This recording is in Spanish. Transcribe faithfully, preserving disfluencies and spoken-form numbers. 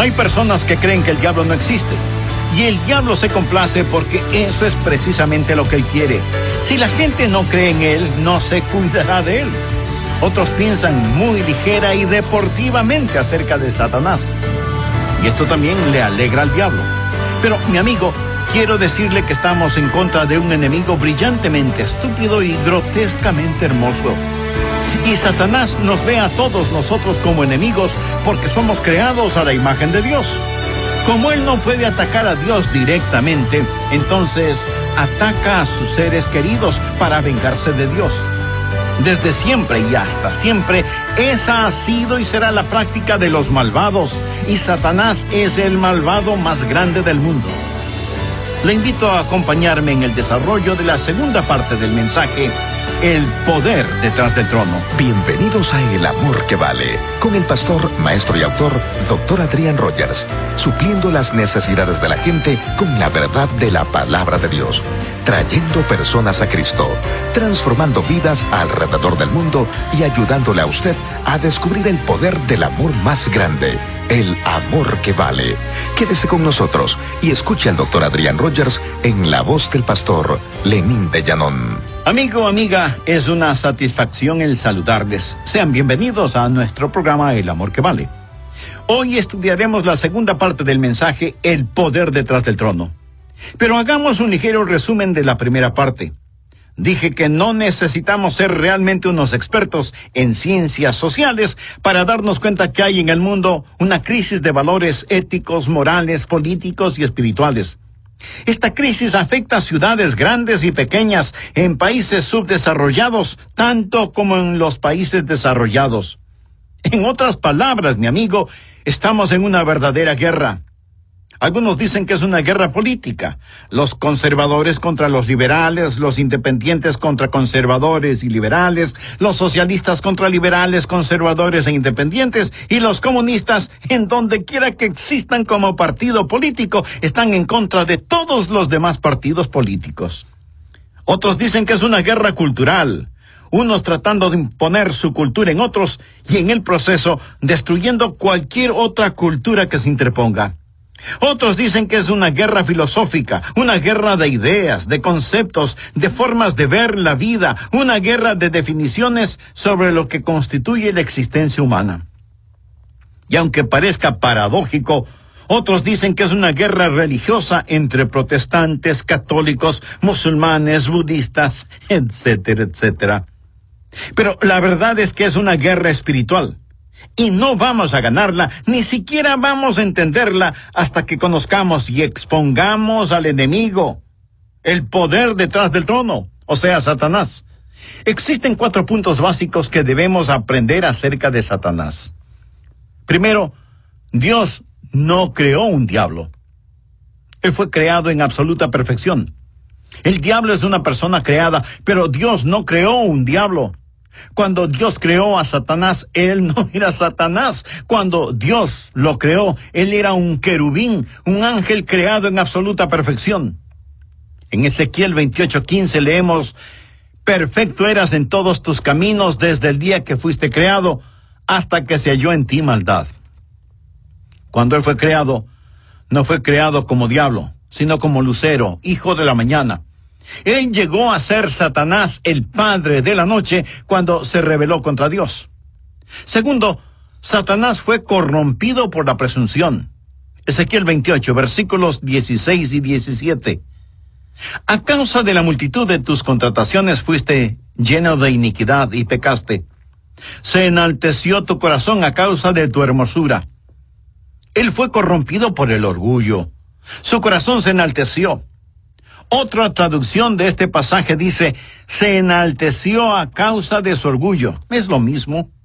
Hay personas que creen que el diablo no existe. Y el diablo se complace porque eso es precisamente lo que él quiere. Si la gente no cree en él, no se cuidará de él. Otros piensan muy ligera y deportivamente acerca de Satanás. Y esto también le alegra al diablo. Pero, mi amigo, quiero decirle que estamos en contra de un enemigo brillantemente estúpido y grotescamente hermoso. Y Satanás nos ve a todos nosotros como enemigos porque somos creados a la imagen de Dios. Como él no puede atacar a Dios directamente, entonces ataca a sus seres queridos para vengarse de Dios. Desde siempre y hasta siempre, esa ha sido y será la práctica de los malvados, y Satanás es el malvado más grande del mundo. Le invito a acompañarme en el desarrollo de la segunda parte del mensaje, El poder detrás del trono. Bienvenidos a El amor que vale, con el pastor, maestro y autor, doctor Adrián Rogers, supliendo las necesidades de la gente con la verdad de la palabra de Dios, trayendo personas a Cristo, transformando vidas alrededor del mundo y ayudándole a usted a descubrir el poder del amor más grande, el amor que vale. Quédese con nosotros y escuche al doctor Adrián Rogers en la voz del pastor Lenín de Llanón. Amigo, amiga, es una satisfacción el saludarles. Sean bienvenidos a nuestro programa El amor que vale. Hoy estudiaremos la segunda parte del mensaje, El poder detrás del trono. Pero hagamos un ligero resumen de la primera parte. Dije que no necesitamos ser realmente unos expertos en ciencias sociales para darnos cuenta que hay en el mundo una crisis de valores éticos, morales, políticos y espirituales. Esta crisis afecta a ciudades grandes y pequeñas, en países subdesarrollados, tanto como en los países desarrollados. En otras palabras, mi amigo, estamos en una verdadera guerra. Algunos dicen que es una guerra política. Los conservadores contra los liberales, los independientes contra conservadores y liberales, los socialistas contra liberales, conservadores e independientes, y los comunistas, en donde quiera que existan como partido político, están en contra de todos los demás partidos políticos. Otros dicen que es una guerra cultural. Unos tratando de imponer su cultura en otros y en el proceso destruyendo cualquier otra cultura que se interponga. Otros dicen que es una guerra filosófica, una guerra de ideas, de conceptos, de formas de ver la vida, una guerra de definiciones sobre lo que constituye la existencia humana. Y aunque parezca paradójico, otros dicen que es una guerra religiosa entre protestantes, católicos, musulmanes, budistas, etcétera, etcétera. Pero la verdad es que es una guerra espiritual. Y no vamos a ganarla, ni siquiera vamos a entenderla hasta que conozcamos y expongamos al enemigo, el poder detrás del trono, o sea, Satanás. Existen cuatro puntos básicos que debemos aprender acerca de Satanás. Primero, Dios no creó un diablo. Él fue creado en absoluta perfección. El diablo es una persona creada, pero Dios no creó un diablo. Cuando Dios creó a Satanás, él no era Satanás. Cuando Dios lo creó, él era un querubín, un ángel creado en absoluta perfección. En Ezequiel veintiocho quince leemos, perfecto eras en todos tus caminos desde el día que fuiste creado, hasta que se halló en ti maldad. Cuando él fue creado, no fue creado como diablo, sino como lucero, hijo de la mañana. Él llegó a ser Satanás, el padre de la noche, cuando se rebeló contra Dios. Segundo, Satanás fue corrompido por la presunción. Ezequiel veintiocho, versículos dieciséis y diecisiete. A causa de la multitud de tus contrataciones fuiste lleno de iniquidad y pecaste. Se enalteció tu corazón a causa de tu hermosura. Él fue corrompido por el orgullo. Su corazón se enalteció. Otra traducción de este pasaje dice, se enalteció a causa de su orgullo. Es lo mismo.